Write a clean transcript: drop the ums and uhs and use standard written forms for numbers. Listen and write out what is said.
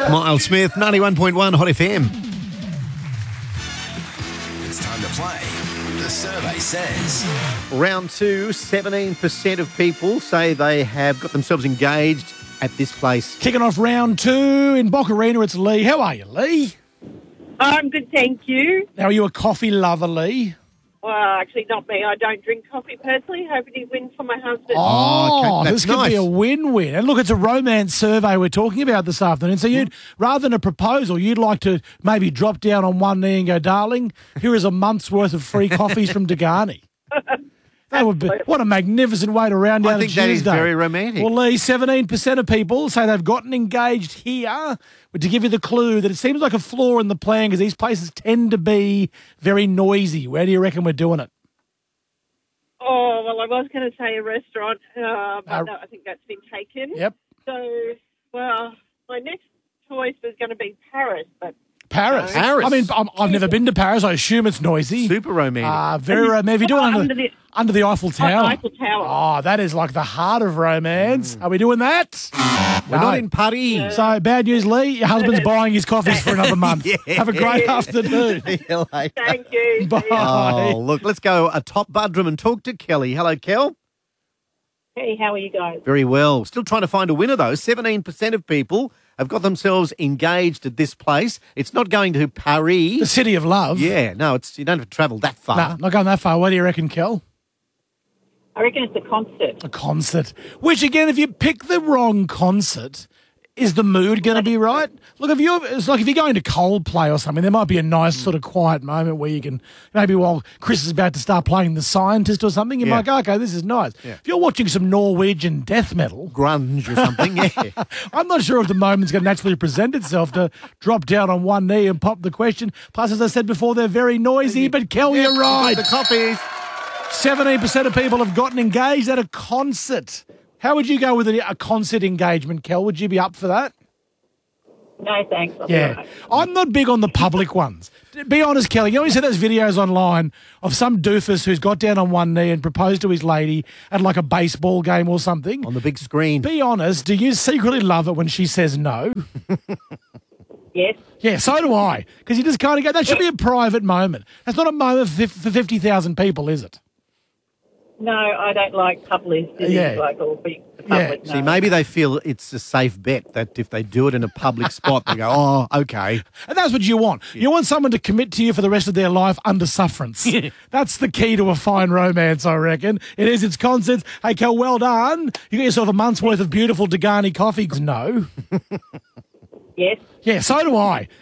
Miles Smith, 91.1 Hot FM. It's time to play. The survey says. Round 2, 17% of people say they have got themselves engaged at this place. Kicking off round 2 in Boccarina, it's Lee. How are you, Lee? I'm good, thank you. Now, are you a coffee lover, Lee? Well, actually, not me. I don't drink coffee personally. Hoping he wins for my husband. Oh, okay, this that's could be nice. a win-win. And look, it's a romance survey we're talking about this afternoon. So you'd, rather than a proposal, you'd like to maybe drop down on one knee and go, darling, here is a month's worth of free coffees from Degani. That would be, what a magnificent way to round out I think a Tuesday. that is very romantic. Well, Lee, 17% of people say they've gotten engaged here. But to give you the clue that it seems like a flaw in the plan because these places tend to be very noisy. Where do you reckon we're doing it? Oh, well, I was going to say a restaurant, but no, I think that's been taken. Yep. So, well, my next choice was going to be Paris, but Paris. Paris. I mean, I've never been to Paris. I assume it's noisy. Super romantic. Very romantic. If you do it under the Eiffel Tower. Eiffel Tower. Oh, that is like the heart of romance. Are we doing that? We're not in Paris. So, bad news, Lee. Your husband's buying his coffees for another month. Have a great afternoon. See you later. Thank you. Bye. Oh, look, let's go a top bedroom and talk to Kelly. Hello, Kel. Hey, how are you guys? Very well. Still trying to find a winner, though. 17% of people have got themselves engaged at this place. It's not going to The Paris. city of love. Yeah, no, you don't have to travel that far. No, not going that far. What do you reckon, Kel? I reckon it's a concert. A concert. Which, again, if you pick the wrong concert, is the mood going to be right? Look, it's like if you're going to Coldplay or something, there might be a nice sort of quiet moment where you can, maybe while Chris is about to start playing The Scientist or something, you might go, okay, this is nice. Yeah. If you're watching some Norwegian death metal, Grunge or something, yeah. I'm not sure if the moment's going to naturally present itself to drop down on one knee and pop the question. Plus, as I said before, they're very noisy, but Kel, you're right. The coffees. 17% of people have gotten engaged at a concert. How would you go with a concert engagement, Kel? Would you be up for that? No, thanks. I'll be Yeah. all right. I'm not big on the public ones. Be honest, Kelly. You know, you see those videos online of some doofus who's got down on one knee and proposed to his lady at like a baseball game or something. On the big screen. Be honest, do you secretly love it when she says no? Yes. Yeah, so do I. Because you just kind of go, that should be a private moment. That's not a moment for 50,000 people, is it? No, I don't like publicity, Yeah. like all big Yeah. public. See, maybe they feel it's a safe bet that if they do it in a public spot, they go, oh, okay. And that's what you want. You want someone to commit to you for the rest of their life under sufferance. That's the key to a fine romance, I reckon. It is. It's concerts. Hey, Kel, well done. You got yourself a month's worth of beautiful Degani coffee. No. Yes. Yeah, so do I.